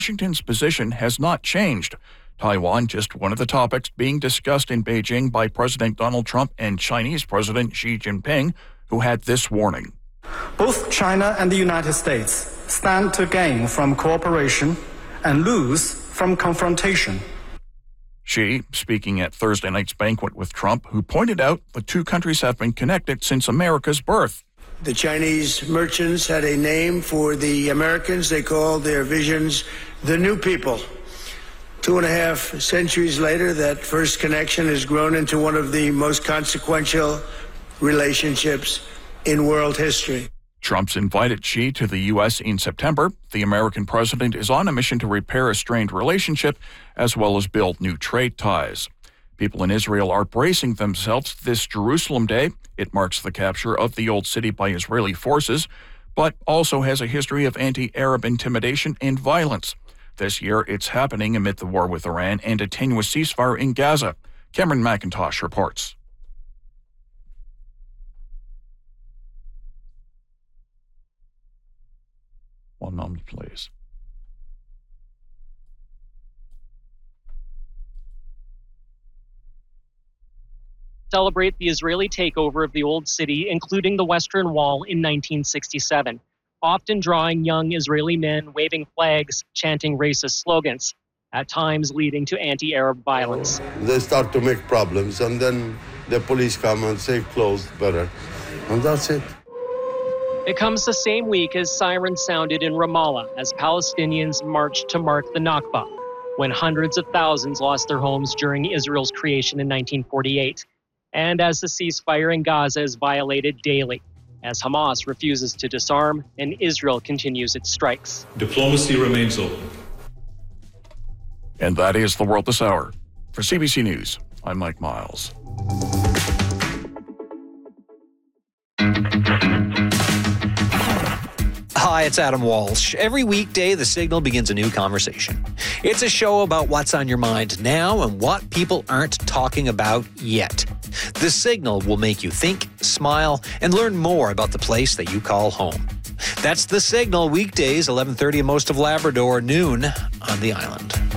Washington's position has not changed. Taiwan just one of the topics being discussed in Beijing by President Donald Trump and Chinese President Xi Jinping, who had this warning. Both China and the United States stand to gain from cooperation and lose from confrontation. Xi, speaking at Thursday night's banquet with Trump, who pointed out the two countries have been connected since America's birth. The Chinese merchants had a name for the Americans. They called their visions the New People. 2.5 centuries later, that first connection has grown into one of the most consequential relationships in world history. Trump's invited Xi to the U.S. in September. The American president is on a mission to repair a strained relationship as well as build new trade ties. People in Israel are bracing themselves this Jerusalem Day. It marks the capture of the Old City by Israeli forces, but also has a history of anti-Arab intimidation and violence. This year, it's happening amid the war with Iran and a tenuous ceasefire in Gaza. Cameron McIntosh reports. One moment, please. Celebrate the Israeli takeover of the Old City, including the Western Wall in 1967, often drawing young Israeli men waving flags, chanting racist slogans, at times leading to anti-Arab violence. They start to make problems, and then the police come and say closed better, and that's it. It comes the same week as sirens sounded in Ramallah as Palestinians marched to mark the Nakba, when hundreds of thousands lost their homes during Israel's creation in 1948. And as the ceasefire in Gaza is violated daily, as Hamas refuses to disarm and Israel continues its strikes. Diplomacy remains open. And that is the world this hour. For CBC News, I'm Mike Miles. Hi, it's Adam Walsh. Every weekday, The Signal begins a new conversation. It's a show about what's on your mind now and what people aren't talking about yet. The Signal will make you think, smile, and learn more about the place that you call home. That's The Signal, weekdays, 11:30 in most of Labrador, noon on the island.